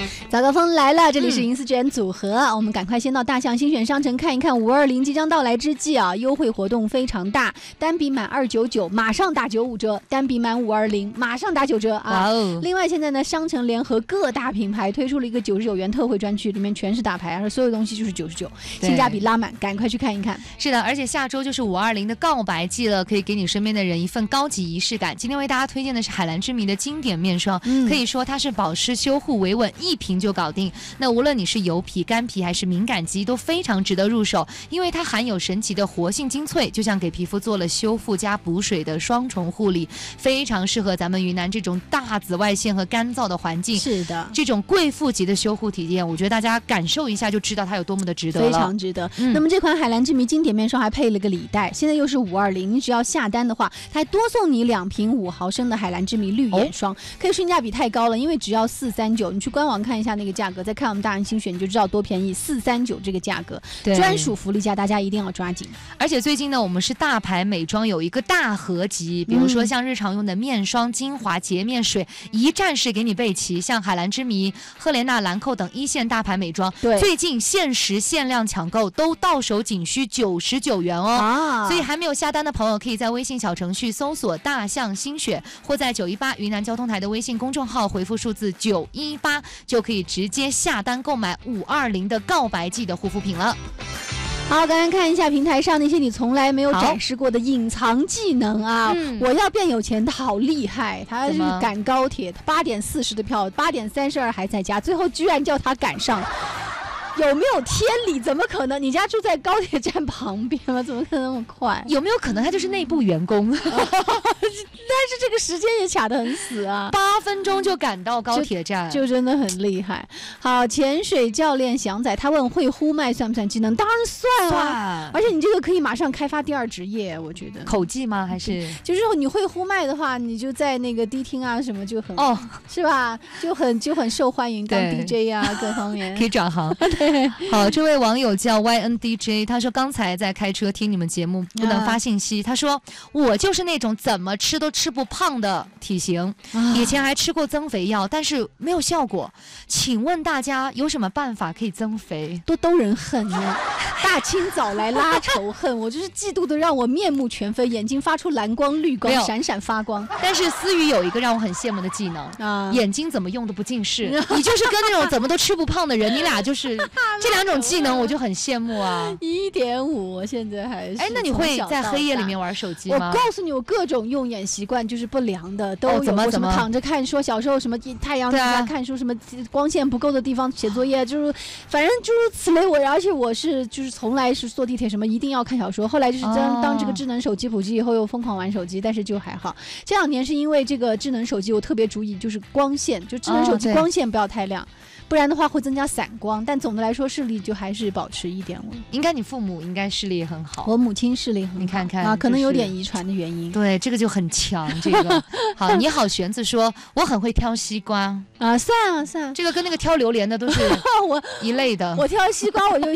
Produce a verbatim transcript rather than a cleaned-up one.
早高峰来了，这里是银丝卷组合、嗯、我们赶快先到大象新选商城看一看，五二零即将到来之际啊，优惠活动非常大，单笔满二九九马上打九五折，单笔满五二零马上打九折啊！哦、另外现在呢，商城联合各大品牌推出了一个九十九元特惠专区，里面全是大牌，而所有东西就是九十九，性价比拉满，赶快去看一看。 是的，而且下周就是五二零的告白季了，可以给你身边的人一份高级仪式感。今天为大家推荐的是海蓝之谜的经典面霜，嗯、可以说它是保湿修护维稳，一瓶就搞定。那无论你是油皮、干皮还是敏感肌，都非常值得入手，因为它含有神奇的活性精粹，就像给皮肤做了修复加补水的双重护理，非常适合咱们云南这种大紫外线和干燥的环境。 是的， 这种贵妇级的修护体验，我觉得大家感受一下就知道它有多么的值得了， 非常值得。嗯、那么这款海蓝之谜经典面霜还配了个礼袋，现在又是五二零，你只要下单的话，它还多送你两瓶五毫升的海蓝之谜绿眼霜，哦、可以性价比太高了，因为只要四三九，你去官网看一下那个价格，再看我们大人精选，你就知道多便宜，四三九这个价格，专属福利价，大家一定要抓紧。 而且最近呢，我们是大牌美妆有一个大合集，比如说像日常用的面霜、精华、洁面水，一站式给你备齐。像海蓝之谜、赫莲娜、兰蔻等一线大牌美妆，最近限时限量抢购都到手仅需九十九元哦。啊、所以还没有下单的朋友，可以在微信小程序搜索大象新雪，或在九一八云南交通台的微信公众号回复数字九一八，就可以直接下单购买五二零的告白季的护肤品了。 好，刚刚看一下平台上那些你从来没有展示过的隐藏技能啊！嗯、我要变有钱，他好厉害，他是赶高铁，八点四十的票，八点三十二还在家，最后居然叫他赶上。有没有天理？怎么可能？你家住在高铁站旁边吗？怎么可能那么快？ 有没有可能他就是内部员工？但是这个时间也卡得很死啊， 八分钟就赶到高铁站， 就, 就真的很厉害。好，潜水教练翔仔他问会呼麦算不算技能？当然算啊，算而且你这个可以马上开发第二职业，我觉得。 口技吗？还是就是你会呼麦的话，你就在那个迪厅啊什么就很哦，是吧？就很就很受欢迎，当 D J 啊各方面可以转行。好，这位网友叫 Y N D J， 他说刚才在开车听你们节目不能发信息，啊、他说我就是那种怎么吃都吃不胖的体型，啊、以前还吃过增肥药，但是没有效果，请问大家有什么办法可以增肥？ 多逗人恨啊！大清早来拉仇恨，我就是嫉妒的让我面目全非，眼睛发出蓝光绿光，闪闪发光。 但是思雨有一个让我很羡慕的技能啊，眼睛怎么用都不近视。你就是跟那种怎么都吃不胖的人，你俩就是这两种技能，我就很羡慕啊。 一点五，我现在还是。 哎，那你会在黑夜里面玩手机吗？ 我告诉你，我各种用眼习惯就是不良的都有。 哦、怎么怎么躺着看书，小时候什么太阳底下看书，什么光线不够的地方写作业，就是反正诸如此类。我而且我是就是从来是坐地铁什么一定要看小说，后来就是当、哦、当这个智能手机普及以后又疯狂玩手机，但是就还好。这两年是因为这个智能手机，我特别注意就是光线，就智能手机光线不要太亮。哦，不然的话会增加散光，但总的来说视力就还是保持一点五。 应该你父母应该视力很好。 我母亲视力很好， 你看看啊，可能有点遗传的原因。 对，这个就很强。这个好，你好，玄子说我很会挑西瓜啊，算啊算啊， 这个跟那个挑榴莲的都是我一类的。 我挑西瓜我就